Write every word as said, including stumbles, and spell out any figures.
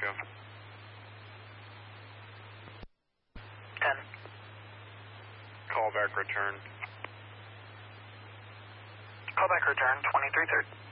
two. ten. Call back return. Call back return, twenty-three thirty.